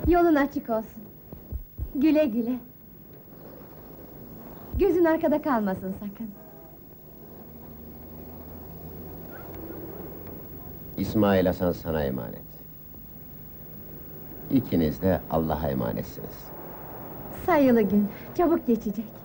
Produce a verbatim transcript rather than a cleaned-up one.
Yolun açık olsun. Güle güle. Gözün arkada kalmasın sakın. İsmail Hasan sana emanet. İkiniz de Allah'a emanetsiniz. Sayılı gün, çabuk geçecek.